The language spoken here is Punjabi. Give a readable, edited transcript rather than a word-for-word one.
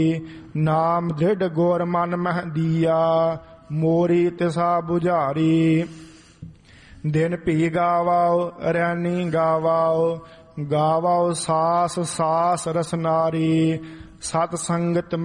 ਨਾਮ ਦ੍ਰਿੜ ਗੁਰ ਮਨ ਮਹਿ ਦੀਆ, ਮੋਰੀ ਤਿਸਾ ਬੁਝਾਰੀ। ਦਿਨ ਭੀ ਗਾਵਾਓ ਰੈਨੀ ਗਾਵਾਓ, ਗਾਵਾਓ ਸਾਸ ਸਾਸ ਰਸਨਾਰੀ। ਸਤ ਸੰਗਤ